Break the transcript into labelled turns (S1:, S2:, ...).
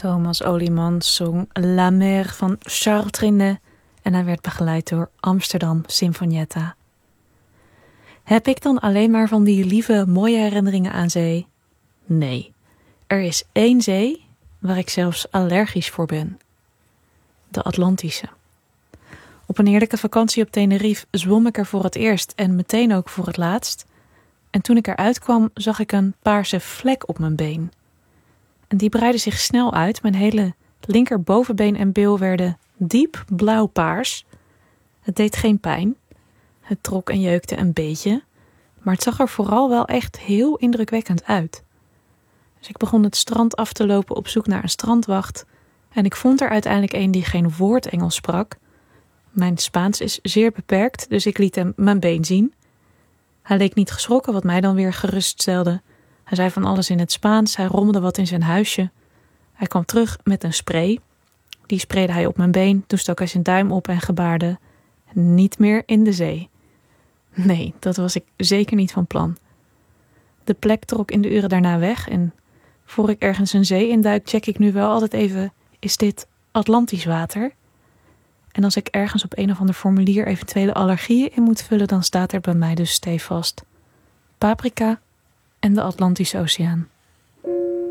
S1: Thomas Oliemans zong La Mer van Charles Trenet en hij werd begeleid door Amsterdam Sinfonietta. Heb ik dan alleen maar van die lieve, mooie herinneringen aan zee? Nee, er is één zee waar ik zelfs allergisch voor ben. De Atlantische. Op een heerlijke vakantie op Tenerife zwom ik er voor het eerst en meteen ook voor het laatst. En toen ik eruit kwam, zag ik een paarse vlek op mijn been. En die breidde zich snel uit. Mijn hele linkerbovenbeen en bil werden diep blauw-paars. Het deed geen pijn. Het trok en jeukte een beetje. Maar het zag er vooral wel echt heel indrukwekkend uit. Dus ik begon het strand af te lopen op zoek naar een strandwacht. En ik vond er uiteindelijk een die geen woord Engels sprak. Mijn Spaans is zeer beperkt, dus ik liet hem mijn been zien. Hij leek niet geschrokken, wat mij dan weer geruststelde. Hij zei van alles in het Spaans, hij rommelde wat in zijn huisje. Hij kwam terug met een spray. Die sprayde hij op mijn been, toen stak hij zijn duim op en gebaarde: niet meer in de zee. Nee, dat was ik zeker niet van plan. De plek trok in de uren daarna weg en voor ik ergens een zee induik, check ik nu wel altijd even: is dit Atlantisch water? En als ik ergens op een of ander formulier eventuele allergieën in moet vullen, dan staat er bij mij dus stevast paprika en de Atlantische Oceaan.